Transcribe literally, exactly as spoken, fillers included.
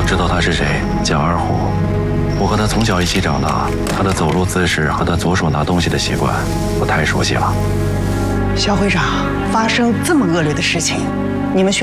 知道他是谁？蒋二虎。我和他从小一起长大，他的走路姿势和他左手拿东西的习惯，我太熟悉了。 肖会长，发生这么恶劣的事情，你们学